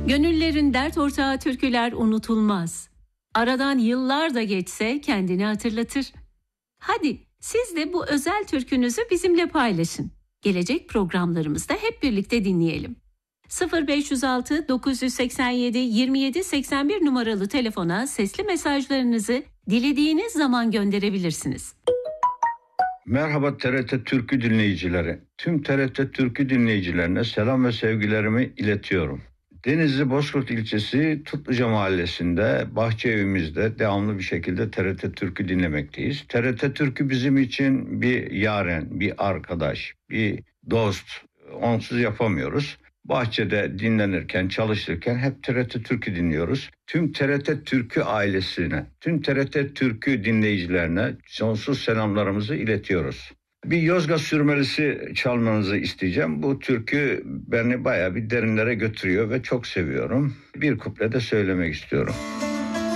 Gönüllerin dert ortağı türküler unutulmaz. Aradan yıllar da geçse kendini hatırlatır. Hadi siz de bu özel türkünüzü bizimle paylaşın. Gelecek programlarımızda hep birlikte dinleyelim. 0506 987 27 81 numaralı telefona sesli mesajlarınızı dilediğiniz zaman gönderebilirsiniz. Merhaba TRT Türkü dinleyicileri. Tüm TRT Türkü dinleyicilerine selam ve sevgilerimi iletiyorum. Denizli Bozkurt ilçesi Tutluca mahallesinde bahçe evimizde devamlı bir şekilde TRT Türkü dinlemekteyiz. TRT Türkü bizim için bir yaren, bir arkadaş, bir dost. Onsuz yapamıyoruz. Bahçede dinlenirken, çalışırken hep TRT Türkü dinliyoruz. Tüm TRT Türkü ailesine, tüm TRT Türkü dinleyicilerine sonsuz selamlarımızı iletiyoruz. Bir Yozgat Sürmelisi çalmanızı isteyeceğim. Bu türkü beni bayağı bir derinlere götürüyor ve çok seviyorum. Bir kuple de söylemek istiyorum.